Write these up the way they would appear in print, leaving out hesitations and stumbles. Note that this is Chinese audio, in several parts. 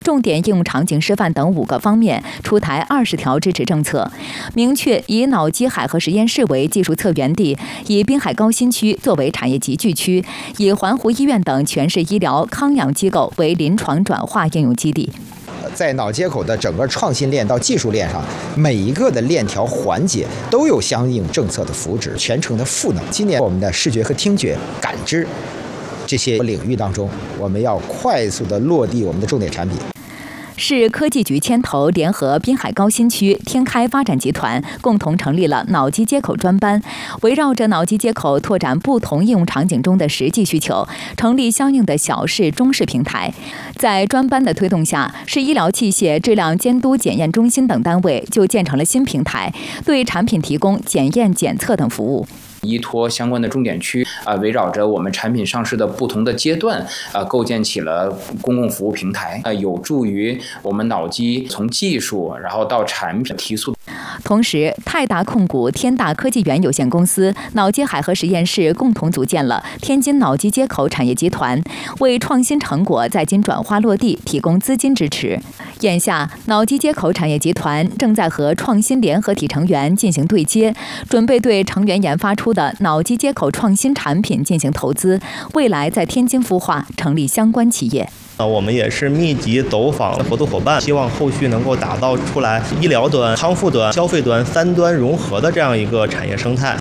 重点应用场景示范等5个方面出台20条支持政策，明确以脑机海河实验室为技术策源地，以滨海高新区作为产业集聚区，以环湖医院等全市医疗康养机构为临床转化应用基地。 在脑接口的整个创新链到技术链上，每一个的链条环节都有相应政策的扶持，全程的赋能。今年我们的视觉和听觉、感知这些领域当中，我们要快速的落地我们的重点产品。 市科技局牵头联合滨海高新区天开发展集团，共同成立了脑机接口专班，围绕着脑机接口拓展不同应用场景中的实际需求，成立相应的小市、中市平台。在专班的推动下，市医疗器械质量监督检验中心等单位就建成了新平台，对产品提供检验、检测等服务。 依托相关的重点区围绕着我们产品上市的不同的阶段构建起了公共服务平台，有助于我们脑机从技术然后到产品提速。 同时，泰达控股天大科技园有限公司、脑机海河实验室共同组建了天津脑机接口产业集团，为创新成果在京转化落地提供资金支持。眼下，脑机接口产业集团正在和创新联合体成员进行对接，准备对成员研发出的脑机接口创新产品进行投资，未来在天津孵化，成立相关企业。 我们也是密集走访合作伙伴，希望后续能够打造出来医疗端、康复端、消费端3端融合的这样一个产业生态。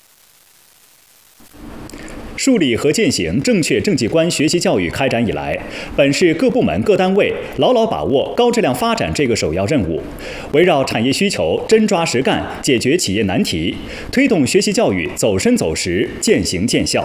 树立和践行正确政绩观学习教育开展以来，本市各部门各单位牢牢把握高质量发展这个首要任务，围绕产业需求真抓实干，解决企业难题，推动学习教育走深走实、渐行渐效。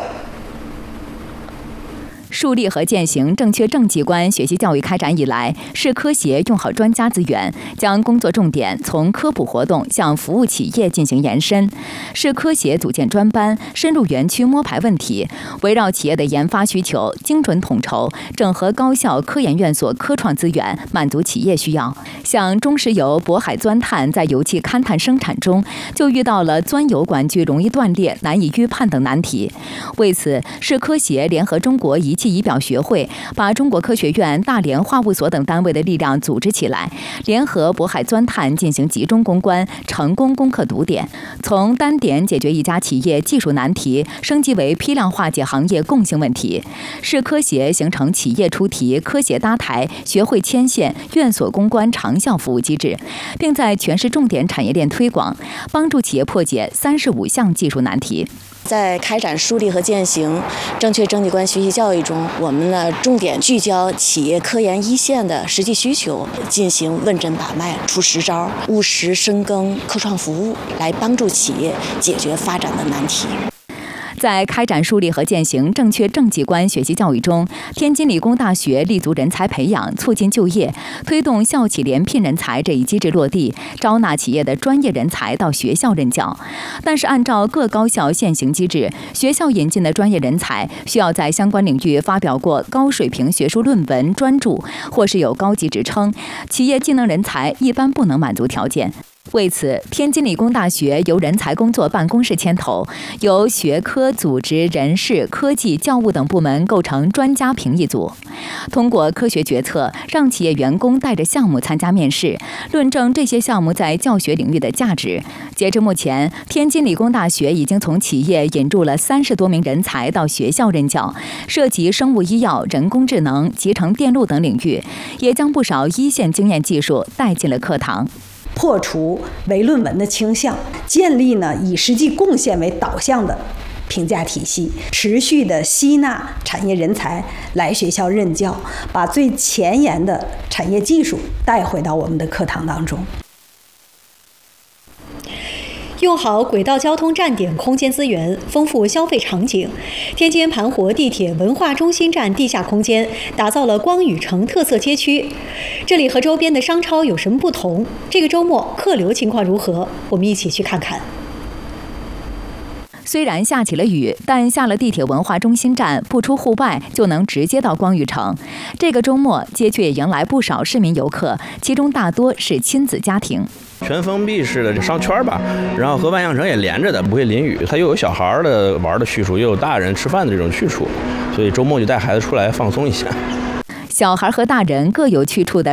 树立和践行正确政绩观学习教育开展以来，市科协用好专家资源，将工作重点从科普活动向服务企业进行延伸。市科协组建专班，深入园区摸排问题，围绕企业的研发需求，精准统筹，整合高校科研院所科创资源，满足企业需要。像中石油渤海钻探在油气勘探生产中就遇到了钻油管距容易断裂、难以预判等难题。为此，市科协联合中国仪器仪表学会，把中国科学院、大连化物所等单位的力量组织起来，联合渤海钻探进行集中攻关，成功攻克堵点，从单点解决一家企业技术难题，升级为批量化解行业共性问题。市科协形成企业出题、科协搭台、学会牵线、院所攻关长效服务机制，并在全市重点产业链推广，帮助企业破解35项技术难题。 在开展树立和践行正确政绩观学习教育中，我们呢重点聚焦企业科研一线的实际需求，进行问诊把脉、出实招，务实深耕科创服务，来帮助企业解决发展的难题。 在开展树立和践行正确政绩观学习教育中，天津理工大学立足人才培养，促进就业，推动校企联聘人才这一机制落地，招纳企业的专业人才到学校任教。但是，按照各高校现行机制，学校引进的专业人才需要在相关领域发表过高水平学术论文、专著，或是有高级职称，企业技能人才一般不能满足条件。为此，天津理工大学由人才工作办公室牵头，由学科、组织、人事、科技、教务等部门构成专家评议组，通过科学决策，让企业员工带着项目参加面试，论证这些项目在教学领域的价值。截至目前，天津理工大学已经从企业引入了30多名人才到学校任教，涉及生物医药、人工智能、集成电路等领域，也将不少一线经验技术带进了课堂。 破除唯论文的倾向，建立以实际贡献为导向的评价体系，持续的吸纳产业人才来学校任教，把最前沿的产业技术带回到我们的课堂当中。 用好轨道交通站点空间资源，丰富消费场景。天津盘活地铁文化中心站地下空间打造了光禹城特色街区，这里和周边的商超有什么不同？这个周末客流情况如何？我们一起去看看。 虽然下起了雨，但下了地铁文化中心站，不出户外就能直接到光禹城。这个周末，街区也迎来不少市民游客，其中大多是亲子家庭。 全封闭式的商圈吧，然后和万象城也连着的，不会淋雨。它又有小孩的玩的去处，又有大人吃饭的这种去处，所以周末就带孩子出来放松一下。 小孩和大人各有去处的